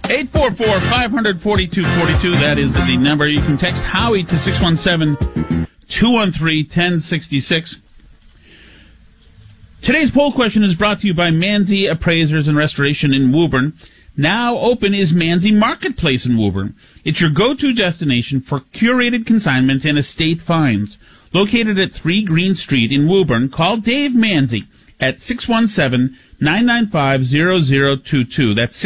844-500-4242. That is the number. You can text Howie to 617-213-1066. Today's poll question is brought to you by Manzi Appraisers and Restoration in Woburn. Now open is Manzi Marketplace in Woburn. It's your go-to destination for curated consignment and estate finds. Located at 3 Green Street in Woburn, call Dave Manzi at 617-995-0022. That's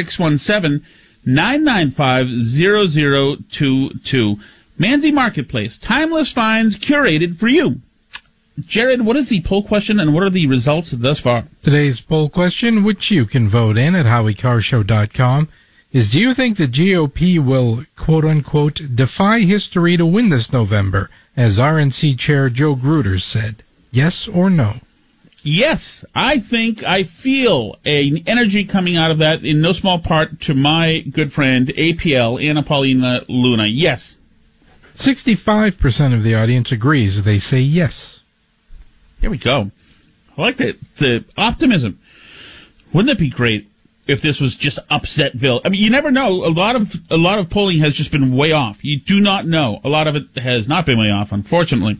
617-995-0022. Manzi Marketplace. Timeless finds curated for you. Jared, what is the poll question and what are the results thus far? Today's poll question, which you can vote in at HowieCarShow.com, is do you think the GOP will, quote-unquote, defy history to win this November, as RNC Chair Joe Gruder said? Yes or no? Yes, I feel an energy coming out of that in no small part to my good friend APL, Anna Paulina Luna. Yes. 65% of the audience agrees. They say yes. There we go. I like the optimism. Wouldn't it be great if this was just Upsetville? I mean, you never know. A lot of polling has just been way off. You do not know. A lot of it has not been way off, unfortunately.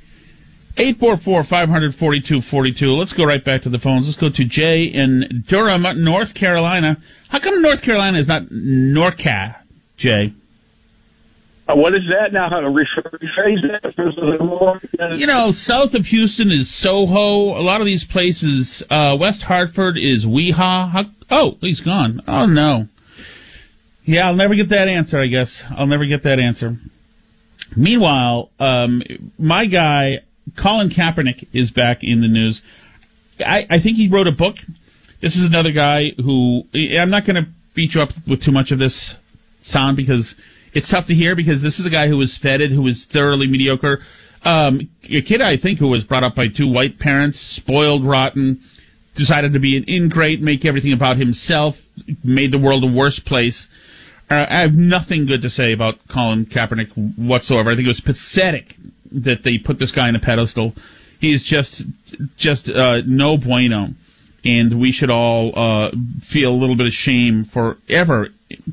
844-500-4242. Let's go right back to the phones. Let's go to Jay in Durham, North Carolina. How come North Carolina is not NORCA, Jay? What is that now? How to rephrase that? You know, south of Houston is Soho. A lot of these places, West Hartford is Weha. Oh, he's gone. Oh, no. Yeah, I'll never get that answer, I guess. I'll never get that answer. Meanwhile, my guy, Colin Kaepernick, is back in the news. I think he wrote a book. This is another guy who, I'm not going to beat you up with too much of this sound because it's tough to hear, because this is a guy who was feted, who was thoroughly mediocre. A kid, I think, who was brought up by 2 white parents, spoiled rotten, decided to be an ingrate, make everything about himself, made the world a worse place. I have nothing good to say about Colin Kaepernick whatsoever. I think it was pathetic that they put this guy on a pedestal. He is just no bueno, and we should all feel a little bit of shame forever.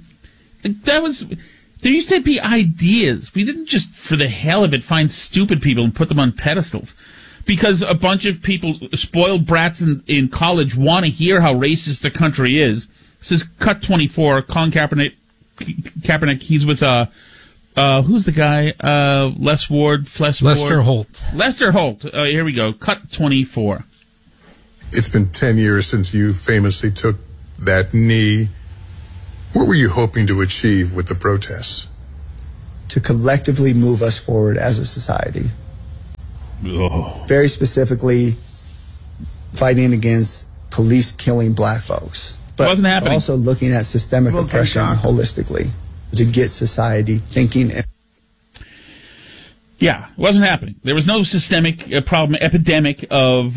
There used to be ideas. We didn't just, for the hell of it, find stupid people and put them on pedestals. Because a bunch of people, spoiled brats in college, want to hear how racist the country is. This is Cut 24, Colin Kaepernick, he's with, who's the guy? Lester Holt. Lester Holt. Here we go. Cut 24. It's been 10 years since you famously took that knee. What were you hoping to achieve with the protests? To collectively move us forward as a society. Oh. Very specifically, fighting against police killing black folks. But wasn't happening. Also looking at systemic oppression holistically to get society thinking. Yeah, it wasn't happening. There was no systemic epidemic of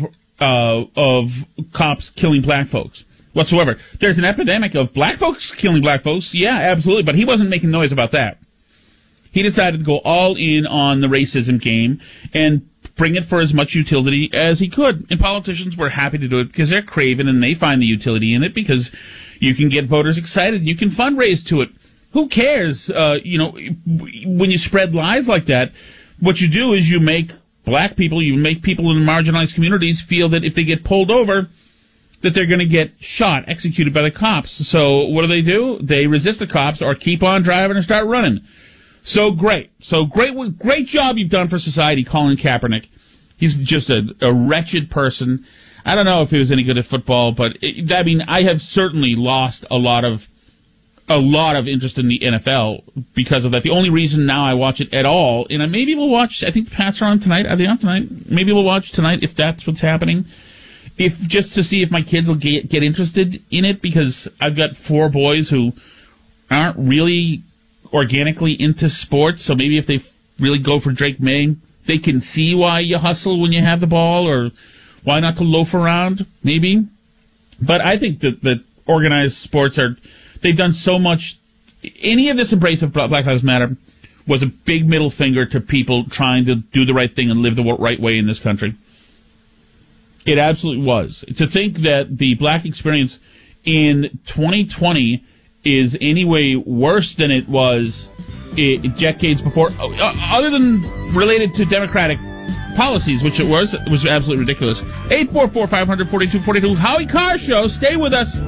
cops killing black folks whatsoever. There's an epidemic of black folks killing black folks. Yeah, absolutely. But he wasn't making noise about that. He decided to go all in on the racism game and bring it for as much utility as he could. And politicians were happy to do it because they're craven and they find the utility in it because you can get voters excited and you can fundraise to it. Who cares? When you spread lies like that, what you do is you make black people, you make people in marginalized communities feel that if they get pulled over, that they're going to get shot, executed by the cops. So what do? They resist the cops or keep on driving and start running. So great job you've done for society, Colin Kaepernick. He's just a wretched person. I don't know if he was any good at football, but I have certainly lost a lot of interest in the NFL because of that. The only reason now I watch it at all, and maybe we'll watch, I think the Pats are on tonight. Are they on tonight? Maybe we'll watch tonight if that's what's happening. Just to see if my kids will get interested in it, because I've got 4 boys who aren't really organically into sports, so maybe if they really go for Drake May, they can see why you hustle when you have the ball, or why not to loaf around, maybe. But I think that organized sports they've done so much. Any of this embrace of Black Lives Matter was a big middle finger to people trying to do the right thing and live the right way in this country. It absolutely was. To think that the black experience in 2020 is any way worse than it was decades before, other than related to Democratic policies, which it was absolutely ridiculous. 844-500-4242, Howie Carr Show. Stay with us.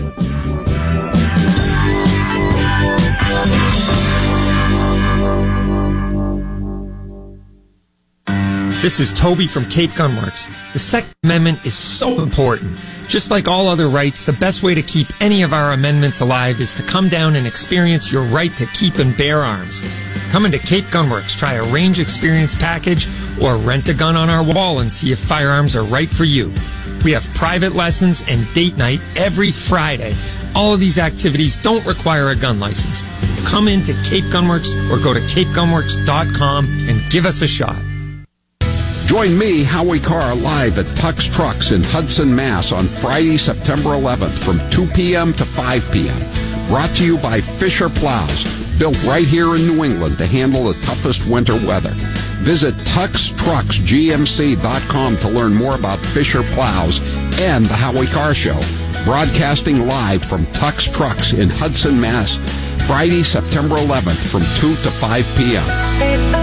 This is Toby from Cape Gunworks. The Second Amendment is so important. Just like all other rights, the best way to keep any of our amendments alive is to come down and experience your right to keep and bear arms. Come into Cape Gunworks, try a range experience package, or rent a gun on our wall and see if firearms are right for you. We have private lessons and date night every Friday. All of these activities don't require a gun license. Come into Cape Gunworks or go to capegunworks.com and give us a shot. Join me, Howie Carr, live at Tux Trucks in Hudson, Mass. on Friday, September 11th from 2 p.m. to 5 p.m. Brought to you by Fisher Plows, built right here in New England to handle the toughest winter weather. Visit TuxTrucksGMC.com to learn more about Fisher Plows and the Howie Carr Show. Broadcasting live from Tux Trucks in Hudson, Mass. Friday, September 11th from 2 to 5 p.m.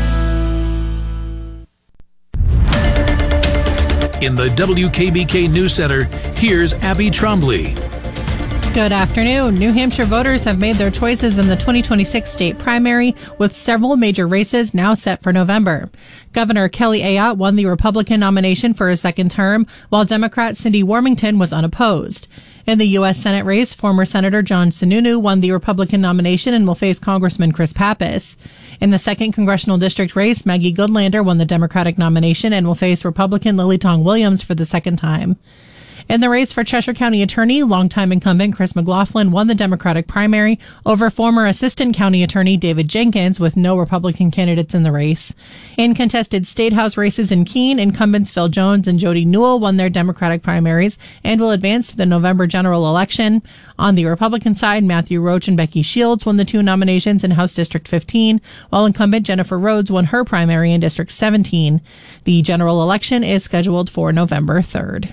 In the WKBK News Center, here's Abby Trombley. Good afternoon. New Hampshire voters have made their choices in the 2026 state primary, with several major races now set for November. Governor Kelly Ayotte won the Republican nomination for a second term, while Democrat Cindy Warmington was unopposed. In the U.S. Senate race, former Senator John Sununu won the Republican nomination and will face Congressman Chris Pappas. In the 2nd Congressional District race, Maggie Goodlander won the Democratic nomination and will face Republican Lily Tong Williams for the second time. In the race for Cheshire County Attorney, longtime incumbent Chris McLaughlin won the Democratic primary over former Assistant County Attorney David Jenkins, with no Republican candidates in the race. In contested State House races in Keene, incumbents Phil Jones and Jody Newell won their Democratic primaries and will advance to the November general election. On the Republican side, Matthew Roach and Becky Shields won the 2 nominations in House District 15, while incumbent Jennifer Rhodes won her primary in District 17. The general election is scheduled for November 3rd.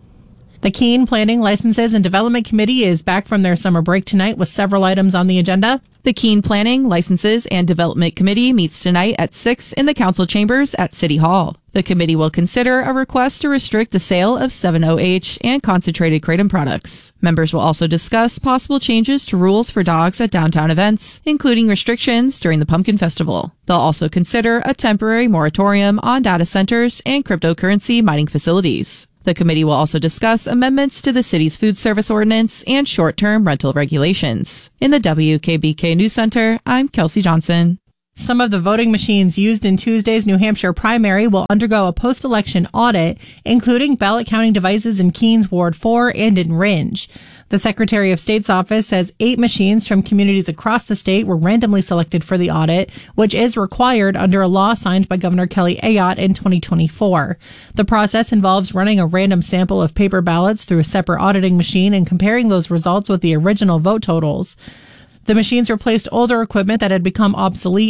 The Keene Planning, Licenses, and Development Committee is back from their summer break tonight with several items on the agenda. The Keene Planning, Licenses, and Development Committee meets tonight at 6 in the council chambers at City Hall. The committee will consider a request to restrict the sale of 7-OH and concentrated kratom products. Members will also discuss possible changes to rules for dogs at downtown events, including restrictions during the Pumpkin Festival. They'll also consider a temporary moratorium on data centers and cryptocurrency mining facilities. The committee will also discuss amendments to the city's food service ordinance and short-term rental regulations. In the WKBK News Center, I'm Kelsey Johnson. Some of the voting machines used in Tuesday's New Hampshire primary will undergo a post-election audit, including ballot counting devices in Keene's Ward 4 and in Rindge. The Secretary of State's office says 8 machines from communities across the state were randomly selected for the audit, which is required under a law signed by Governor Kelly Ayotte in 2024. The process involves running a random sample of paper ballots through a separate auditing machine and comparing those results with the original vote totals. The machines replaced older equipment that had become obsolete